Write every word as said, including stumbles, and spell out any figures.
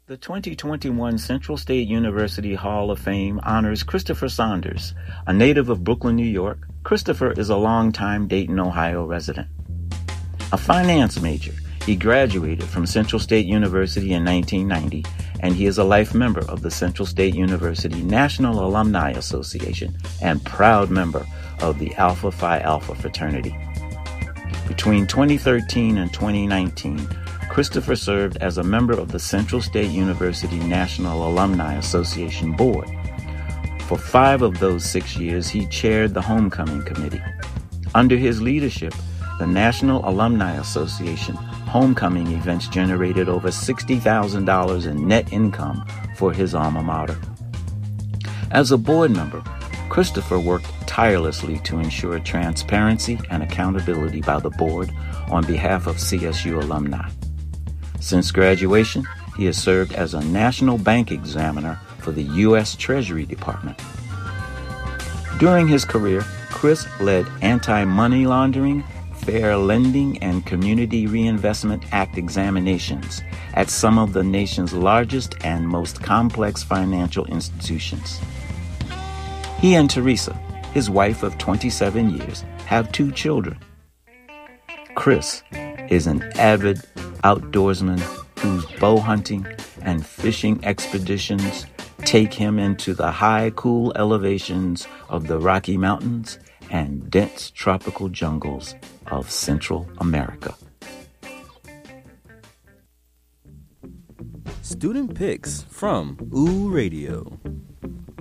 The twenty twenty-one Central State University Hall of Fame honors Christopher Saunders. A native of Brooklyn, New York, Christopher is a longtime Dayton, Ohio resident. A finance major, he graduated from Central State University in nineteen ninety, and he is a life member of the Central State University National Alumni Association and proud member of the Alpha Phi Alpha fraternity. Between twenty thirteen and twenty nineteen, Christopher served as a member of the Central State University National Alumni Association Board. For five of those six years, he chaired the Homecoming Committee. Under his leadership, the National Alumni Association homecoming events generated over sixty thousand dollars in net income for his alma mater. As a board member, Christopher worked tirelessly to ensure transparency and accountability by the board on behalf of C S U alumni. Since graduation, he has served as a national bank examiner for the U S Treasury Department. During his career, Chris led anti-money laundering, fair lending, and Community Reinvestment Act examinations at some of the nation's largest and most complex financial institutions. He and Teresa, his wife of twenty-seven years, have two children. Chris is an avid outdoorsman whose bow hunting and fishing expeditions take him into the high, cool elevations of the Rocky Mountains and dense tropical jungles of Central America. Student Picks from Ooh Radio.